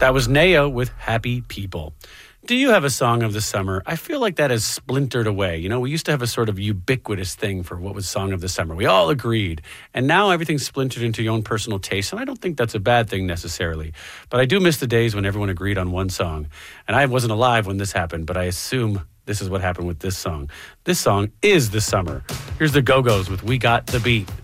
That was Naya with Happy People. Do you have a song of the summer? I feel like that has splintered away. You know, we used to have a sort of ubiquitous thing for what was song of the summer. We all agreed. And now everything's splintered into your own personal taste. And I don't think that's a bad thing necessarily. But I do miss the days when everyone agreed on one song. And I wasn't alive when this happened, but I assume this is what happened with this song. This song is the summer. Here's the Go-Go's with We Got the Beat.